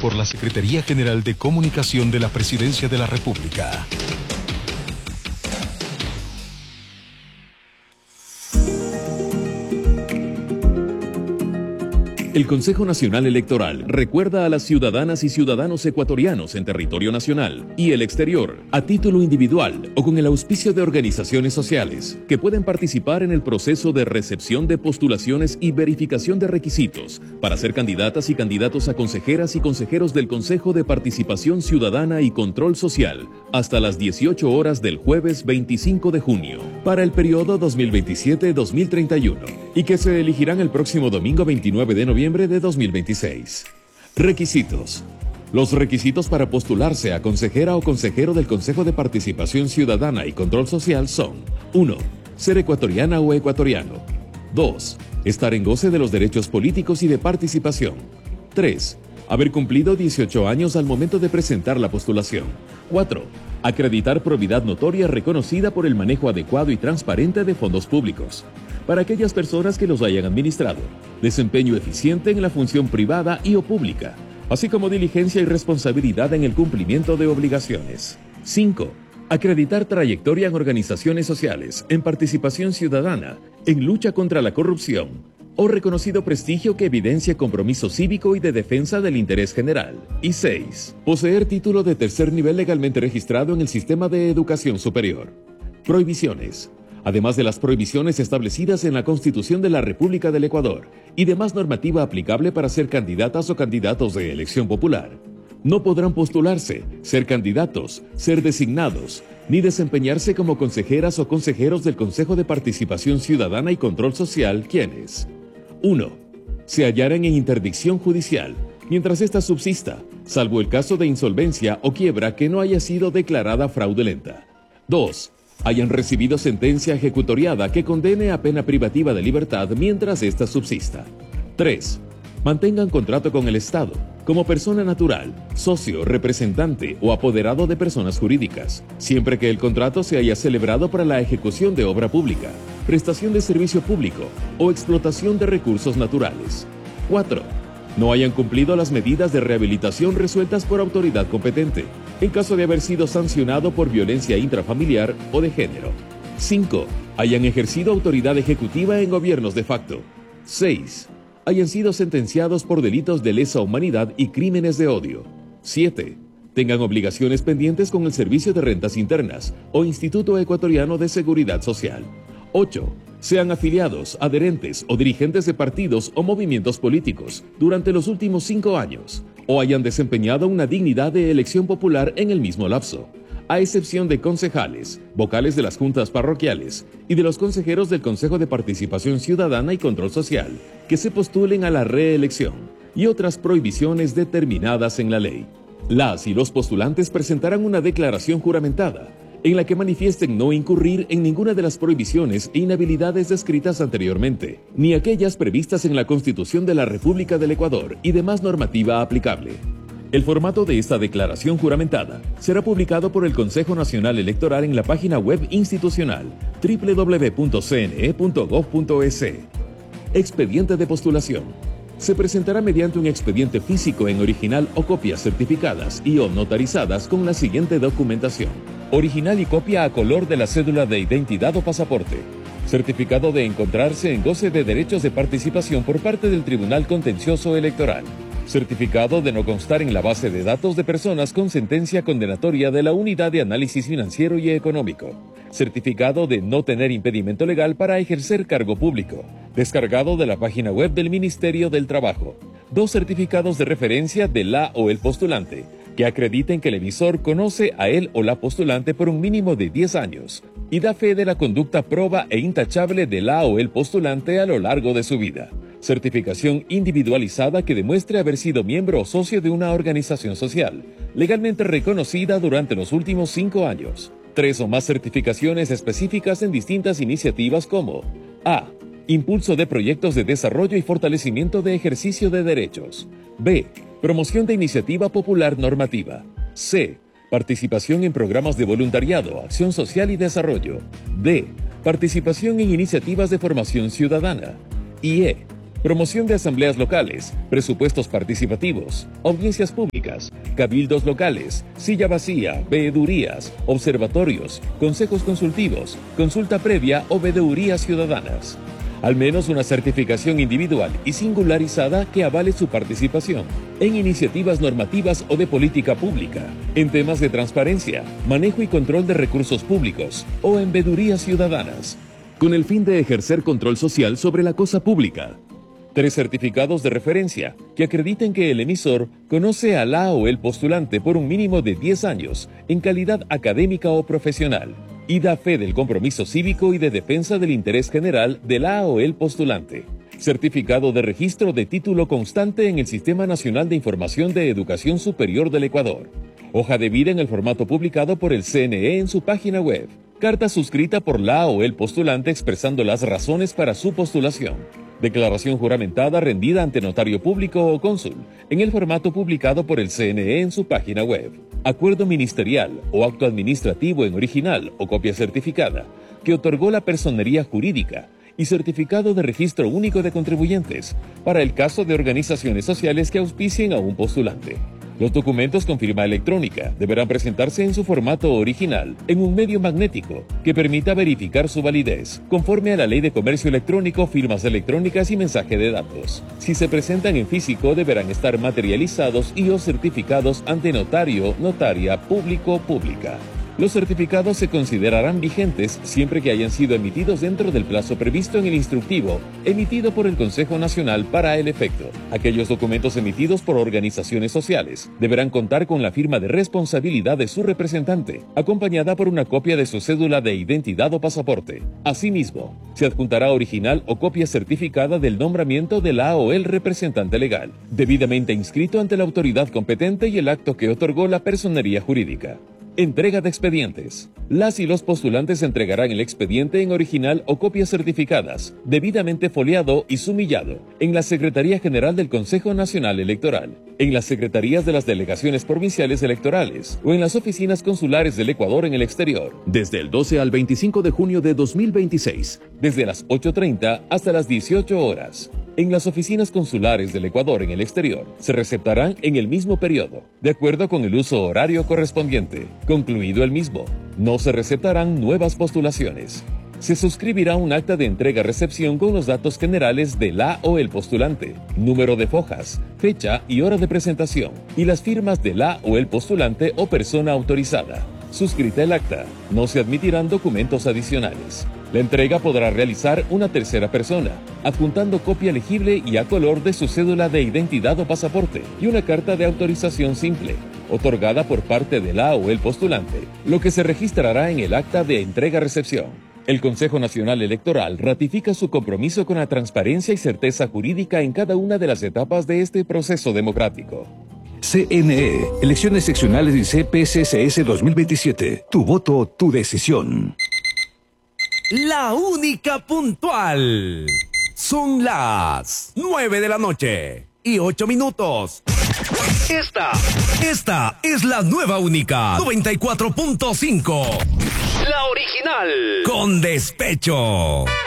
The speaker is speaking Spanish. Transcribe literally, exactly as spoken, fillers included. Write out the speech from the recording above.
por la Secretaría General de Comunicación de la Presidencia de la República. El Consejo Nacional Electoral recuerda a las ciudadanas y ciudadanos ecuatorianos en territorio nacional y el exterior, a título individual o con el auspicio de organizaciones sociales, que pueden participar en el proceso de recepción de postulaciones y verificación de requisitos para ser candidatas y candidatos a consejeras y consejeros del Consejo de Participación Ciudadana y Control Social hasta las dieciocho horas del jueves veinticinco de junio, para el periodo dos mil veintisiete a dos mil treinta y uno, y que se elegirán el próximo domingo veintinueve de noviembre de dos mil veintiséis. Requisitos. Los requisitos para postularse a consejera o consejero del Consejo de Participación Ciudadana y Control Social son: uno. Ser ecuatoriana o ecuatoriano. dos. Estar en goce de los derechos políticos y de participación. tres. Haber cumplido dieciocho años al momento de presentar la postulación. cuatro. Acreditar probidad notoria reconocida por el manejo adecuado y transparente de fondos públicos para aquellas personas que los hayan administrado, desempeño eficiente en la función privada y o pública, así como diligencia y responsabilidad en el cumplimiento de obligaciones. cinco. Acreditar trayectoria en organizaciones sociales, en participación ciudadana, en lucha contra la corrupción, o reconocido prestigio que evidencia compromiso cívico y de defensa del interés general. Y seis. Poseer título de tercer nivel legalmente registrado en el sistema de educación superior. Prohibiciones. Además de las prohibiciones establecidas en la Constitución de la República del Ecuador y demás normativa aplicable para ser candidatas o candidatos de elección popular, no podrán postularse, ser candidatos, ser designados, ni desempeñarse como consejeras o consejeros del Consejo de Participación Ciudadana y Control Social quienes: uno. Se hallaran en interdicción judicial, mientras ésta subsista, salvo el caso de insolvencia o quiebra que no haya sido declarada fraudulenta. dos. Hayan recibido sentencia ejecutoriada que condene a pena privativa de libertad mientras ésta subsista. tres. Mantengan contrato con el Estado, como persona natural, socio, representante o apoderado de personas jurídicas, siempre que el contrato se haya celebrado para la ejecución de obra pública, prestación de servicio público o explotación de recursos naturales. cuatro. No hayan cumplido las medidas de rehabilitación resueltas por autoridad competente, en caso de haber sido sancionado por violencia intrafamiliar o de género. cinco. Hayan ejercido autoridad ejecutiva en gobiernos de facto. seis. Hayan sido sentenciados por delitos de lesa humanidad y crímenes de odio. siete. Tengan obligaciones pendientes con el Servicio de Rentas Internas o Instituto Ecuatoriano de Seguridad Social. ocho. Sean afiliados, adherentes o dirigentes de partidos o movimientos políticos durante los últimos cinco años o hayan desempeñado una dignidad de elección popular en el mismo lapso, a excepción de concejales, vocales de las juntas parroquiales y de los consejeros del Consejo de Participación Ciudadana y Control Social que se postulen a la reelección y otras prohibiciones determinadas en la ley. Las y los postulantes presentarán una declaración juramentada en la que manifiesten no incurrir en ninguna de las prohibiciones e inhabilidades descritas anteriormente, ni aquellas previstas en la Constitución de la República del Ecuador y demás normativa aplicable. El formato de esta declaración juramentada será publicado por el Consejo Nacional Electoral en la página web institucional doble u doble u doble u punto c n e punto gov punto es. Expediente de postulación. Se presentará mediante un expediente físico en original o copias certificadas y o notarizadas con la siguiente documentación: original y copia a color de la cédula de identidad o pasaporte, certificado de encontrarse en goce de derechos de participación por parte del Tribunal Contencioso Electoral, certificado de no constar en la base de datos de personas con sentencia condenatoria de la Unidad de Análisis Financiero y Económico, certificado de no tener impedimento legal para ejercer cargo público, descargado de la página web del Ministerio del Trabajo, dos certificados de referencia de la o el postulante, que acrediten que el emisor conoce a él o la postulante por un mínimo de diez años y da fe de la conducta proba e intachable de la o el postulante a lo largo de su vida. Certificación individualizada que demuestre haber sido miembro o socio de una organización social, legalmente reconocida durante los últimos cinco años. Tres o más certificaciones específicas en distintas iniciativas como: A. Impulso de proyectos de desarrollo y fortalecimiento de ejercicio de derechos. B. Promoción de iniciativa popular normativa. C. Participación en programas de voluntariado, acción social y desarrollo. D. Participación en iniciativas de formación ciudadana. Y E. promoción de asambleas locales, presupuestos participativos, audiencias públicas, cabildos locales, silla vacía, veedurías, observatorios, consejos consultivos, consulta previa o veedurías ciudadanas. Al menos una certificación individual y singularizada que avale su participación en iniciativas normativas o de política pública, en temas de transparencia, manejo y control de recursos públicos o en veedurías ciudadanas, con el fin de ejercer control social sobre la cosa pública. Tres certificados de referencia que acrediten que el emisor conoce a la o el postulante por un mínimo de diez años en calidad académica o profesional y da fe del compromiso cívico y de defensa del interés general de la o el postulante. Certificado de registro de título constante en el Sistema Nacional de Información de Educación Superior del Ecuador. Hoja de vida en el formato publicado por el C N E en su página web. Carta suscrita por la o el postulante expresando las razones para su postulación. Declaración juramentada rendida ante notario público o cónsul, en el formato publicado por el C N E en su página web. Acuerdo ministerial o acto administrativo en original o copia certificada, que otorgó la personería jurídica, y certificado de registro único de contribuyentes, para el caso de organizaciones sociales que auspicien a un postulante. Los documentos con firma electrónica deberán presentarse en su formato original en un medio magnético que permita verificar su validez, conforme a la Ley de Comercio Electrónico, firmas electrónicas y mensaje de datos. Si se presentan en físico, deberán estar materializados y o certificados ante notario, notaria, público, pública. Los certificados se considerarán vigentes siempre que hayan sido emitidos dentro del plazo previsto en el instructivo emitido por el Consejo Nacional para el efecto. Aquellos documentos emitidos por organizaciones sociales deberán contar con la firma de responsabilidad de su representante, acompañada por una copia de su cédula de identidad o pasaporte. Asimismo, se adjuntará original o copia certificada del nombramiento de la o el representante legal, debidamente inscrito ante la autoridad competente, y el acto que otorgó la personería jurídica. Entrega de expedientes. Las y los postulantes entregarán el expediente en original o copias certificadas, debidamente foliado y sumillado, en la Secretaría General del Consejo Nacional Electoral, en las secretarías de las delegaciones provinciales electorales o en las oficinas consulares del Ecuador en el exterior, desde el doce al veinticinco de junio de dos mil veintiséis, desde las ocho treinta hasta las dieciocho horas. En las oficinas consulares del Ecuador en el exterior se receptarán en el mismo periodo, de acuerdo con el uso horario correspondiente. Concluido el mismo, no se receptarán nuevas postulaciones. Se suscribirá un acta de entrega-recepción con los datos generales de la o el postulante, número de fojas, fecha y hora de presentación, y las firmas de la o el postulante o persona autorizada. Suscrita el acta, no se admitirán documentos adicionales. La entrega podrá realizar una tercera persona, adjuntando copia legible y a color de su cédula de identidad o pasaporte y una carta de autorización simple, otorgada por parte de la o el postulante, lo que se registrará en el acta de entrega-recepción. El Consejo Nacional Electoral ratifica su compromiso con la transparencia y certeza jurídica en cada una de las etapas de este proceso democrático. C N E, Elecciones Seccionales y C P C C S dos mil veintisiete. Tu voto, tu decisión. La única puntual. Son las nueve de la noche y ocho minutos. Esta, esta es la nueva única noventa y cuatro punto cinco. La original. Con despecho.